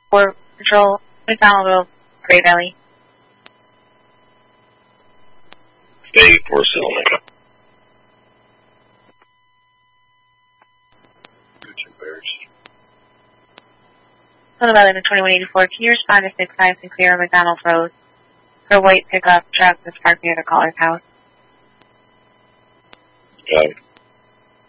4 Patrol, McDonaldville, Gray Valley. Stay for Silver. 11 and 2184, can you respond to 6-5 Sinclair on McDonald Road? Her white pickup truck was parked near the caller's house. Got it.